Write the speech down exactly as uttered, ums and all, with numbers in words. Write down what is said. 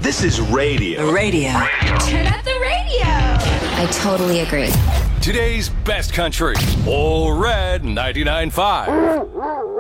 This is radio. Radio. Turn up the radio. I totally agree. Today's best country. All Red ninety-nine point five.